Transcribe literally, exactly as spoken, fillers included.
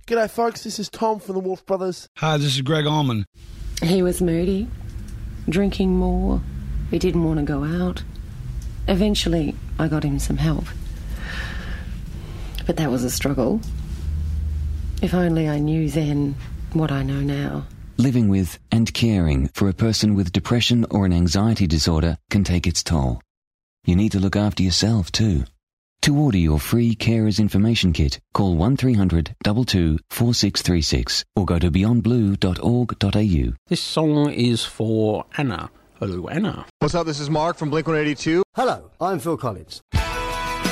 G'day folks, this is Tom from the Wolf Brothers. Hi, this is Greg Allman. He was moody, drinking more. He didn't want to go out. Eventually, I got him some help. But that was a struggle. If only I knew then what I know now. Living with and caring for a person with depression or an anxiety disorder can take its toll. You need to look after yourself too. To order your free Carers Information Kit, call one three hundred two two four six three six or go to beyond blue dot org dot a u. This song is for Anna. Hello, Anna. What's up? This is Mark from Blink one eighty-two. Hello, I'm Phil Collins.